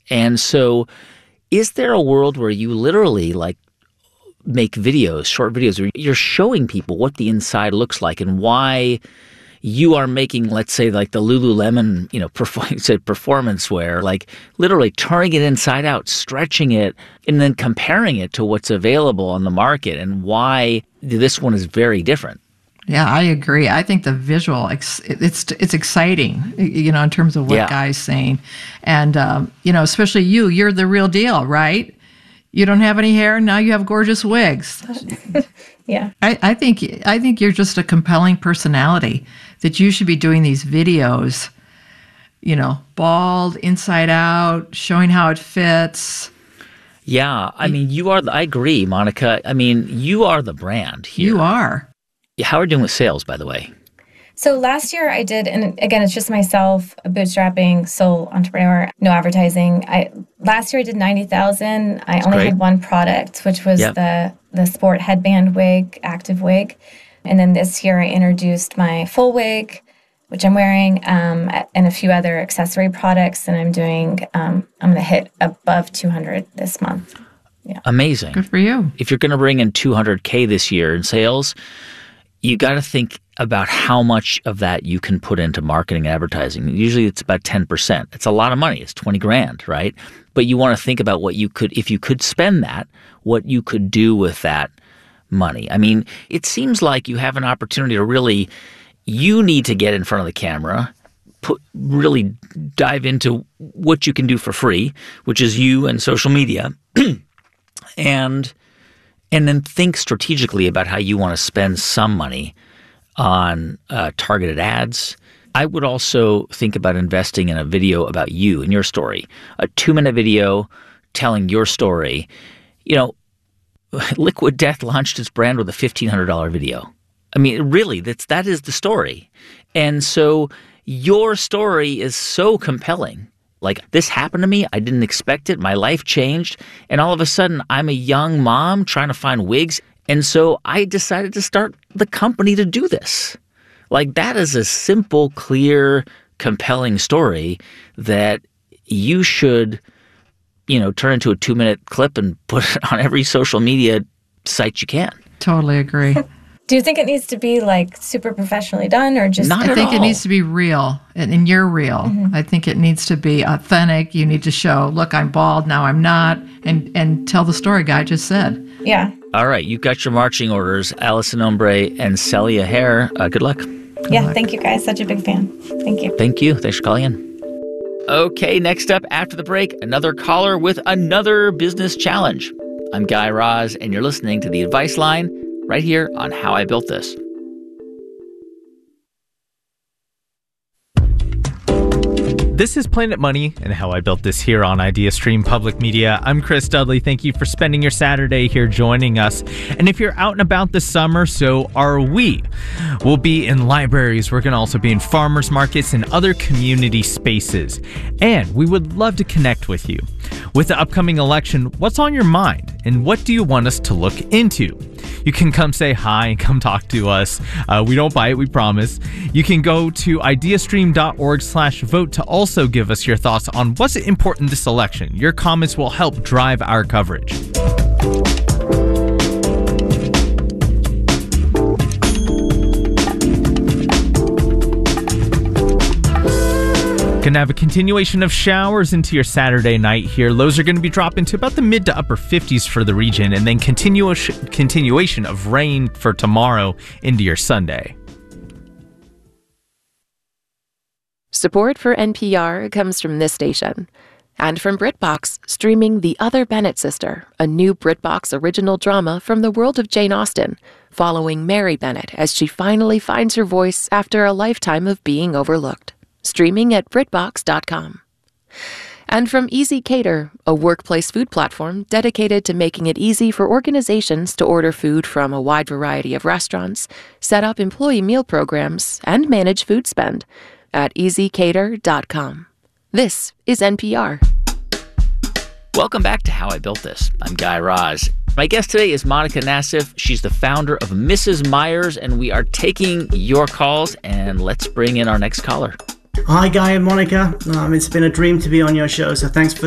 And so is there a world where you literally like make videos, short videos, where you're showing people what the inside looks like and why you are making, let's say, like the Lululemon, performance wear, like literally turning it inside out, stretching it, and then comparing it to what's available on the market and why this one is very different? Yeah, I agree. I think the visual, it's exciting, in terms of what Guy's saying. And, especially you're the real deal, right? You don't have any hair, now you have gorgeous wigs. Yeah. I think you're just a compelling personality that you should be doing these videos, bald, inside out, showing how it fits. Yeah, I mean, I agree, Monica. I mean, you are the brand here. You are. How are you doing with sales, by the way? So last year I did, and again, it's just myself, a bootstrapping sole entrepreneur, no advertising. Last year I did 90,000. I only had one product, which was the sport headband wig, active wig. And then this year I introduced my full wig, which I'm wearing, and a few other accessory products. And I'm going to hit above 200 this month. Yeah. Amazing. Good for you. If you're going to bring in $200K this year in sales, you got to think about how much of that you can put into marketing and advertising. Usually it's about 10%. It's a lot of money. It's $20,000, right? But you want to think about what you could, if you could spend that, what you could do with that money. I mean, it seems like you have an opportunity to you need to get in front of the camera, really dive into what you can do for free, which is you and social media, and then think strategically about how you want to spend some money on targeted ads. I would also think about investing in a video about you and your story, a 2-minute video telling your story. Liquid Death launched its brand with a $1,500 video. I mean, really, that is the story. And so your story is so compelling. Like, this happened to me. I didn't expect it. My life changed. And all of a sudden, I'm a young mom trying to find wigs. And so I decided to start the company to do this. Like, that is a simple, clear, compelling story that you should, turn into a 2-minute clip and put it on every social media site you can. Totally agree. Do you think it needs to be like super professionally done or just? I think it needs to be real, and you're real. Mm-hmm. I think it needs to be authentic. You need to show, look, I'm bald, now I'm not, and tell the story Guy just said. Yeah. All right, you've got your marching orders, Alison Ombre and Celia Hare. Good luck. Good luck. Thank you guys. Such a big fan. Thank you. Thank you. Thanks for calling in. Okay, next up after the break, another caller with another business challenge. I'm Guy Raz, and you're listening to The Advice Line right here on How I Built This. This is Planet Money and How I Built This here on IdeaStream Public Media. I'm Chris Dudley. Thank you for spending your Saturday here joining us. And if you're out and about this summer, so are we. We'll be in libraries. We're going to also be in farmers markets and other community spaces. And we would love to connect with you. With the upcoming election, what's on your mind? And what do you want us to look into? You can come say hi and come talk to us. We don't bite, we promise. You can go to ideastream.org/vote to also give us your thoughts on what's important this election. Your comments will help drive our coverage. Going to have a continuation of showers into your Saturday night here. Lows are going to be dropping to about the mid to upper 50s for the region, and then continuation of rain for tomorrow into your Sunday. Support for NPR comes from this station and from BritBox, streaming The Other Bennett Sister, a new BritBox original drama from the world of Jane Austen, following Mary Bennett as she finally finds her voice after a lifetime of being overlooked. Streaming at BritBox.com. And from Easy Cater, a workplace food platform dedicated to making it easy for organizations to order food from a wide variety of restaurants, set up employee meal programs, and manage food spend at EasyCater.com. This is NPR. Welcome back to How I Built This. I'm Guy Raz. My guest today is Monica Nassif. She's the founder of Mrs. Meyer's, and we are taking your calls, and let's bring in our next caller. Hi, Guy and Monica. It's been a dream to be on your show, so thanks for